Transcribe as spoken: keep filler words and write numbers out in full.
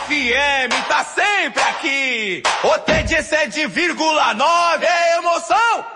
F M tá sempre aqui. O T de sete vírgula nove é emoção.